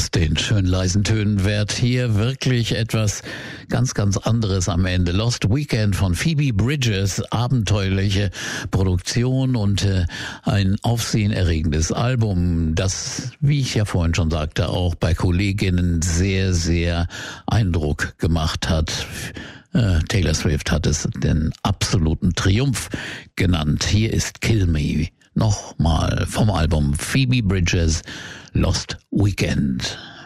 Aus den schön leisen Tönen wird hier wirklich etwas ganz, ganz anderes am Ende. Lost Weekend von Phoebe Bridgers, abenteuerliche Produktion und ein aufsehenerregendes Album, das, wie ich ja vorhin schon sagte, auch bei Kolleginnen sehr, sehr Eindruck gemacht hat. Taylor Swift hat es den absoluten Triumph genannt. Hier ist Kill Me. Nochmal vom Album Phoebe Bridgers, Lost Weekend.